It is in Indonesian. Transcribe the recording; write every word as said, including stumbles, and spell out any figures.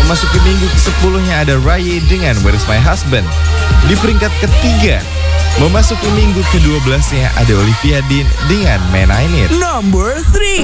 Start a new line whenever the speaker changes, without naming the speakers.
Memasuki minggu kesepuluhnya ada Ray dengan Where's My Husband. Di peringkat ketiga, memasuki minggu kedua belasnya ada Olivia Dean dengan Man I Need.
Number three.